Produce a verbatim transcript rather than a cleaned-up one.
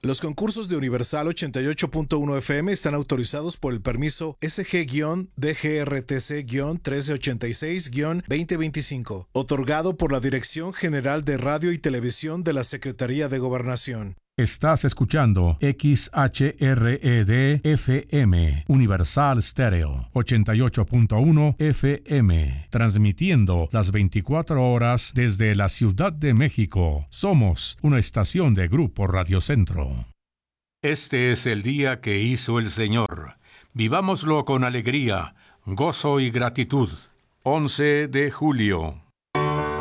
Los concursos de Universal ochenta y ocho punto uno F M están autorizados por el permiso S G D G R T C trece ochenta y seis veinte veinticinco, otorgado por la Dirección General de Radio y Televisión de la Secretaría de Gobernación. Estás escuchando X H R E D F M, Universal Stereo, ochenta y ocho punto uno F M, transmitiendo las veinticuatro horas desde la Ciudad de México. Somos una estación de Grupo Radio Centro. Este es el día que hizo el Señor. Vivámoslo con alegría, gozo y gratitud. once de julio.